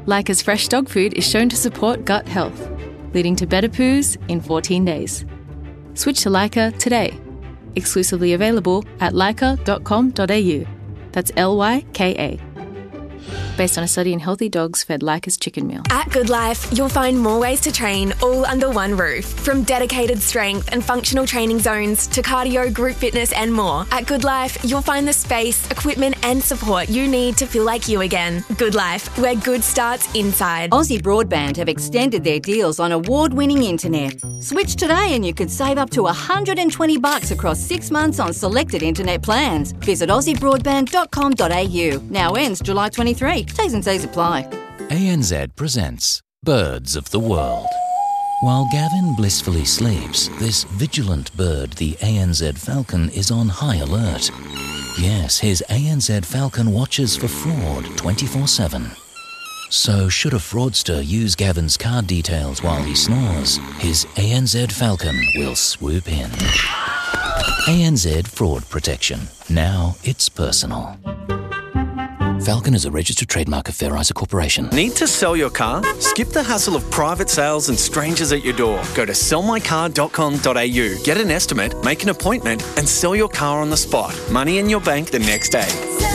Leica's fresh dog food is shown to support gut health, leading to better poos in 14 days. Switch to Leica today. Exclusively available at leica.com.au. That's Lyka. Based on a study in healthy dogs fed Leica's chicken meal. At Good Life, you'll find more ways to train all under one roof. From dedicated strength and functional training zones to cardio, group fitness and more. At Good Life, you'll find the space, equipment and support you need to feel like you again. Good Life, where good starts inside. Aussie Broadband have extended their deals on award-winning internet. Switch today and you could save up to $120 across 6 months on selected internet plans. Visit aussiebroadband.com.au. Now ends July 23. T's and C's apply. ANZ presents Birds of the World. While Gavin blissfully sleeps, this vigilant bird, the ANZ falcon, is on high alert. Yes, his ANZ falcon watches for fraud 24/7. So should a fraudster use Gavin's card details while he snores, his ANZ falcon will swoop in. ANZ Fraud Protection. Now it's personal. Falcon is a registered trademark of Fairizer Corporation. Need to sell your car? Skip the hassle of private sales and strangers at your door. Go to sellmycar.com.au. Get an estimate, make an appointment and sell your car on the spot. Money in your bank the next day.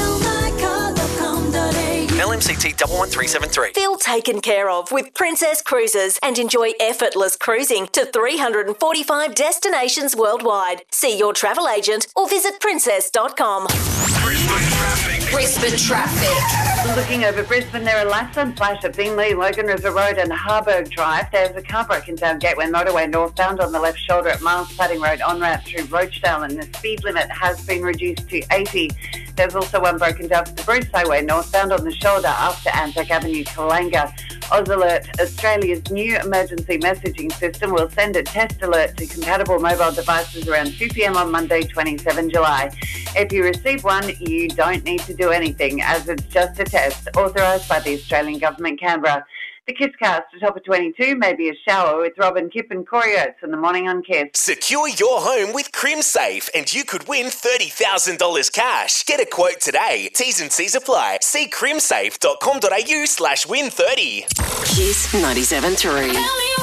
LMCT 11373. Feel taken care of with Princess Cruises and enjoy effortless cruising to 345 destinations worldwide. See your travel agent or visit princess.com. Brisbane traffic. Looking over Brisbane, there are lights on flash at Beenleigh, Logan River Road and Harburg Drive. There's a car broken down Gateway Motorway northbound on the left shoulder at Miles Plating Road en route through Rochedale, and the speed limit has been reduced to 80. There's also one broken down for the Bruce Highway northbound on the shoulder after Anzac Avenue, Kalanga. AusAlert, Australia's new emergency messaging system, will send a test alert to compatible mobile devices around 2 p.m. on Monday, 27 July. If you receive one, you don't need to do anything, as it's just a test authorised by the Australian Government, Canberra. The KISScast atop of 22, maybe a shower with Robin Kipp and Corey Oates in the morning on KISS. Secure your home with CrimSafe and you could win $30,000 cash. Get a quote today. T's and C's apply. See crimsafe.com.au/win30. Kiss 97.3.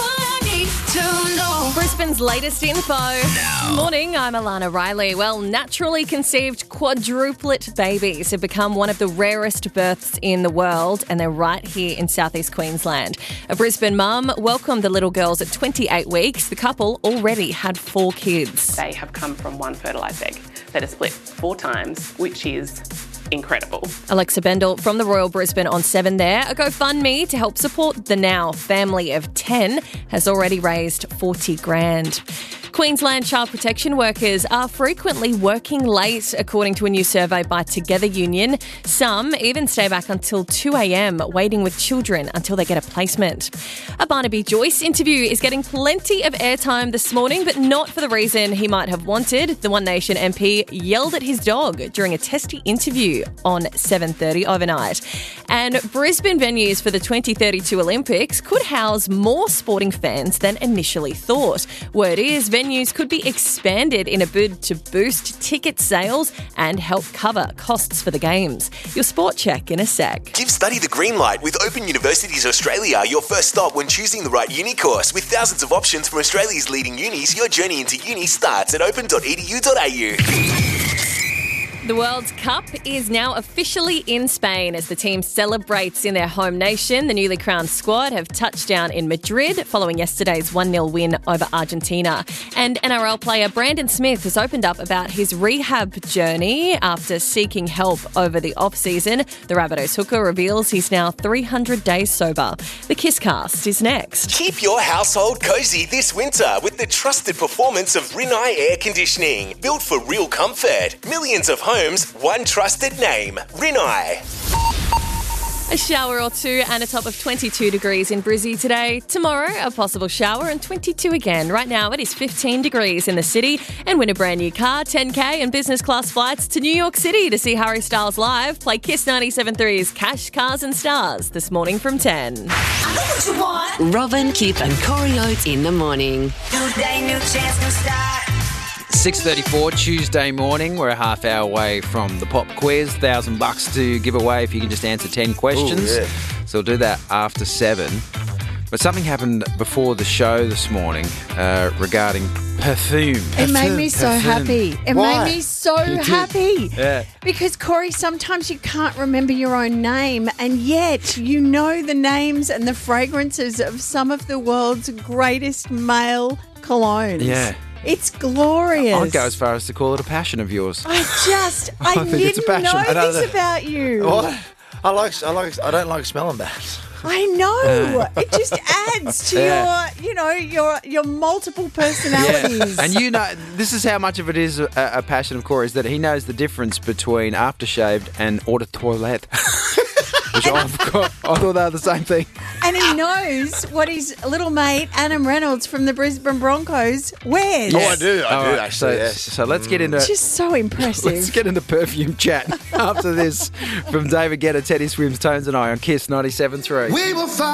Brisbane's latest info. Good morning, I'm Alana Riley. Well, naturally conceived quadruplet babies have become one of the rarest births in the world, and they're right here in southeast Queensland. A Brisbane mum welcomed the little girls at 28 weeks. The couple already had 4 kids. They have come from one fertilised egg that is split 4 times, which is incredible. Alexa Bendel from the Royal Brisbane on 7 there. A GoFundMe to help support the Now family of 10 has already raised $40,000. Queensland child protection workers are frequently working late, according to a new survey by Together Union. Some even stay back until 2 a.m, waiting with children until they get a placement. A Barnaby Joyce interview is getting plenty of airtime this morning, but not for the reason he might have wanted. The One Nation MP yelled at his dog during a testy interview on 7:30 overnight. And Brisbane venues for the 2032 Olympics could house more sporting fans than initially thought. Word is venues could be expanded in a bid to boost ticket sales and help cover costs for the games. Your sport check in a sec. Give study the green light with Open Universities Australia, your first stop when choosing the right uni course. With thousands of options from Australia's leading unis, your journey into uni starts at open.edu.au. The World Cup is now officially in Spain as the team celebrates in their home nation. The newly crowned squad have touched down in Madrid following yesterday's 1-0 win over Argentina. And NRL player Brandon Smith has opened up about his rehab journey after seeking help over the off-season. The Rabbitohs hooker reveals he's now 300 days sober. The KISScast is next. Keep your household cozy this winter with the trusted performance of Rinnai Air Conditioning. Built for real comfort. Millions of homes, one trusted name, Rinnai. A shower or two and a top of 22 degrees in Brizzy today. Tomorrow, a possible shower and 22 again. Right now, it is 15 degrees in the city. And win a brand new car, 10K and business class flights to New York City to see Harry Styles live. Play Kiss 97.3's Cash, Cars and Stars this morning from 10. I know what you want. Robin, Kipp and Corey Oates in the morning. New day, new chance, new start. 6:34 Tuesday morning. We're a half hour away from the pop quiz. $1,000 to give away if you can just answer 10 questions. Ooh, yeah. So we'll do that after 7. But something happened before the show this morning regarding perfume. It made me so happy. It Why? made me so happy. Yeah. Because, Corey, sometimes you can't remember your own name, and yet you know the names and the fragrances of some of the world's greatest male colognes. Yeah. It's glorious. I'd go as far as to call it a passion of yours. I think it's a didn't know passion. this about you. What? I don't like smelling bad. I know. It just adds to your multiple personalities. And you know, this is how much of it is a passion of Corey's, that he knows the difference between aftershave and eau de toilette. Which I thought they were the same thing. And he knows what his little mate, Adam Reynolds from the Brisbane Broncos, wears. Oh, I do All actually, yes. So let's get into... It's just so impressive. Let's get into perfume chat after this from David Guetta, Teddy Swims, Tones and I on KISS 97.3. We will find